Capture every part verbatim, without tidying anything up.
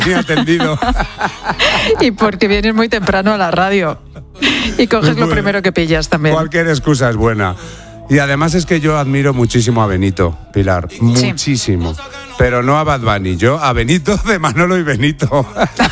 ni atendido. Y porque vienes muy temprano a la radio y coges lo primero que pillas también. Cualquier excusa es buena. Y además es que yo admiro muchísimo a Benito, Pilar, muchísimo. Sí. Pero no a Bad Bunny, yo a Benito de Manolo y Benito.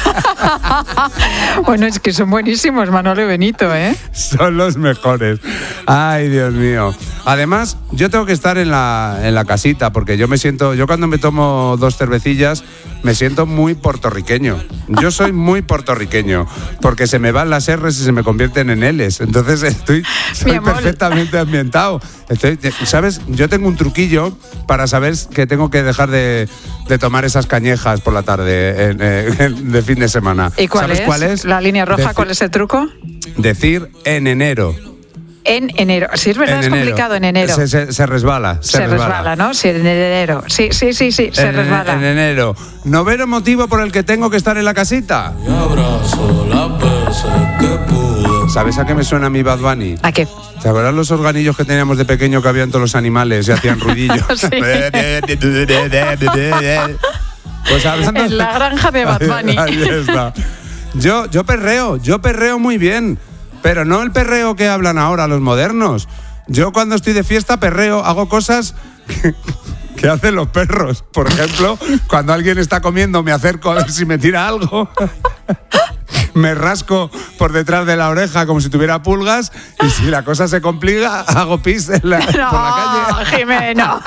Bueno, es que son buenísimos Manolo y Benito, ¿eh? Son los mejores. Ay, Dios mío. Además, yo tengo que estar en la, en la casita, porque yo me siento, yo cuando me tomo dos cervecillas, me siento muy puertorriqueño. Yo soy muy puertorriqueño, porque se me van las R's y se me convierten en L's. Entonces estoy soy perfectamente ambientado. Estoy, ¿sabes? Yo tengo un truquillo para saber que tengo que dejar de, de tomar esas cañejas por la tarde, en, en, de fin de semana. ¿Y cuál ¿Sabes es? cuál es? La línea roja, Deci- ¿cuál es el truco? Decir en enero. En enero. Sí, es verdad, En es enero. complicado en enero. Se, se, se resbala. Se, Se resbala. resbala, ¿no? Sí, en enero. Sí, sí, sí, sí, se en, resbala. En enero. ¿Noveno motivo por el que tengo que estar en la casita? Y abrazo las veces que pude. ¿Sabes a qué me suena mi Bad Bunny? ¿A qué? ¿Te acuerdas los organillos que teníamos de pequeño que habían todos los animales y hacían ruidillos? Sí. Pues hablando En la granja de Bad Bunny. Ahí está. Yo, yo perreo, yo perreo muy bien, pero no el perreo que hablan ahora los modernos. Yo cuando estoy de fiesta perreo, hago cosas que, que hacen los perros. Por ejemplo, cuando alguien está comiendo me acerco a ver si me tira algo. Me rasco por detrás de la oreja como si tuviera pulgas y si la cosa se complica hago pis en la, No, por la calle. Jimeno.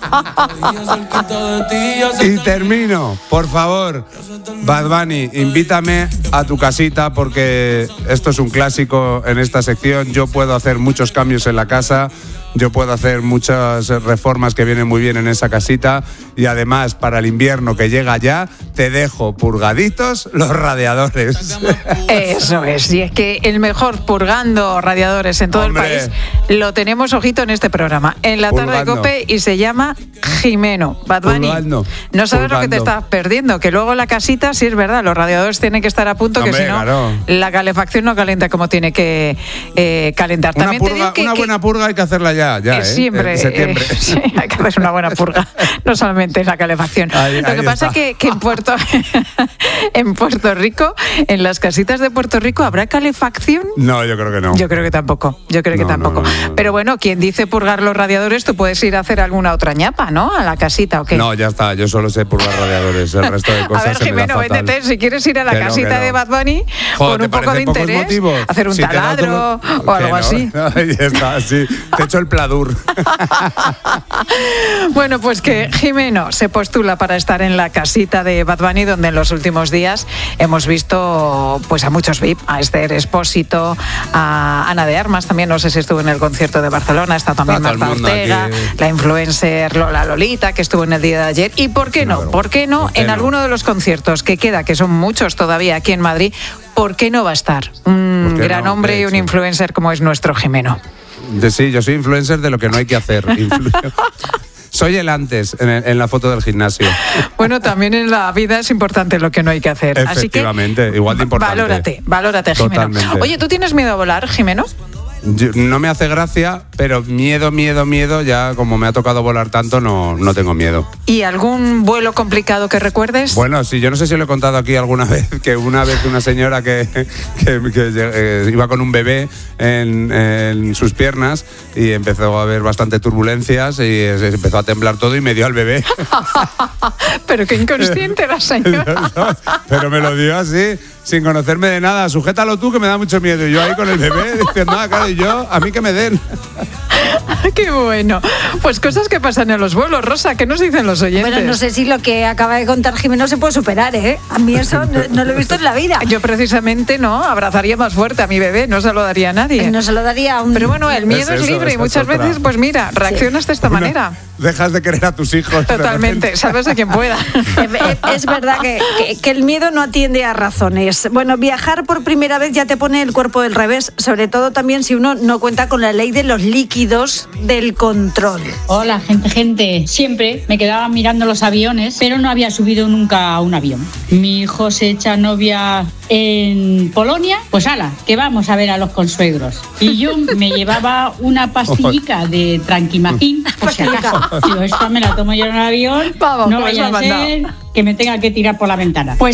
Y termino, por favor, Bad Bunny, invítame a tu casita porque esto es un clásico en esta sección. Yo puedo hacer muchos cambios en la casa, yo puedo hacer muchas reformas que vienen muy bien en esa casita y además para el invierno que llega ya te dejo purgaditos los radiadores. Eso es, y es que el mejor purgando radiadores en todo Hombre. el país lo tenemos, ojito, en este programa, en la tarde de Purgando. COPE, y se llama Jimeno. Bad Bunny, Purgando. no sabes lo que te Purgando. estás perdiendo, que luego la casita, sí es verdad, los radiadores tienen que estar a punto, Hombre, que si no, claro. la calefacción no calienta como tiene que eh, calentar. Una, También te purga, digo que, una que- buena purga hay que hacerla ya, ya, Eh, ¿eh? Siempre, En septiembre. eh, sí, hay que hacer una buena purga, no solamente la calefacción. Ahí- Lo ahí que pasa está. es que, que en Puerto en Puerto Rico, en las casitas de Puerto Rico, ¿habrá calefacción? No, yo creo que no. Yo creo que tampoco, yo creo que No, tampoco. no, no, no. Pero bueno, quien dice purgar los radiadores, tú puedes ir a hacer alguna otra ñapa, ¿no? A la casita, ¿o qué? No, ya está, yo solo sé purgar radiadores, el resto de cosas A ver, se me da Jimeno, fatal. véndete, si quieres ir a la Que no, casita que no. de Bad Bunny Joder, con ¿te un poco de parecen pocos interés, motivos? hacer un Si te da taladro todo- o Que algo no. así. Ahí está, sí. Te echo el pladur. Bueno, pues que Jimeno se postula para estar en la casita de Bad Bunny, donde en los últimos días hemos visto pues a muchos V I P, a Esther Expósito, a Ana de Armas, también no sé si estuvo en el concierto de Barcelona, está también Está todo el Marta mundo Ortega, aquí. la influencer Lola Lolita, que estuvo en el día de ayer. ¿Y por qué no? Claro. ¿Por qué no? ¿Por qué En no? alguno de los conciertos que queda, que son muchos todavía aquí en Madrid, ¿por qué no va a estar un ¿Por qué gran no? hombre De y un hecho. influencer como es nuestro Jimeno? De- Sí, yo soy influencer de lo que no hay que hacer. Influ- Soy el antes en, el- en la foto del gimnasio. Bueno, también en la vida es importante lo que no hay que hacer. Así que Efectivamente, igual de importante. valórate, valórate, Jimeno. Totalmente. Oye, ¿tú tienes miedo a volar, Jimeno? Yo- no me hace gracia, pero miedo, miedo, miedo, ya como me ha tocado volar tanto, no, no tengo miedo. ¿Y algún vuelo complicado que recuerdes? Bueno, sí, yo no sé si lo he contado aquí alguna vez, que una vez una señora que, que- que, eh, iba con un bebé en, en sus piernas y empezó a haber bastante turbulencias y se empezó a temblar todo y me dio al bebé. Pero qué inconsciente la señora. Pero me lo dio así, sin conocerme de nada. Sujétalo tú, que me da mucho miedo. Y yo ahí con el bebé diciendo, ah, claro, y yo, a mí que me den. Qué bueno. Pues cosas que pasan en los vuelos, Rosa, ¿qué nos dicen los oyentes? Bueno, no sé si lo que acaba de contar Jimeno se puede superar, ¿eh? A mí eso no, no lo he visto en la vida. Yo precisamente no, abrazaría más fuerte a mi bebé, no se lo daría a nadie. No se lo daría a un... Pero bueno, el miedo Es es, eso, libre y esa es muchas otra. veces, pues mira, reaccionas de esta Una- manera. Dejas de querer a tus hijos. de Totalmente, repente. salves a quien pueda. Es verdad que, que- que el miedo no atiende a razones. Bueno, viajar por primera vez ya te pone el cuerpo del revés, sobre todo también si uno no cuenta con la ley de los líquidos del control. Hola, gente, gente. Siempre me quedaba mirando los aviones, pero no había subido nunca a un avión. Mi hijo se echa novia en Polonia, pues ala, que vamos a ver a los consuegros. Y yo me llevaba una pastillica de Tranquimacín, por si acaso. Digo, esta me la tomo yo en el avión, Vamos, no pues vaya me a ha mandado. ser que me tenga que tirar por la ventana. Pues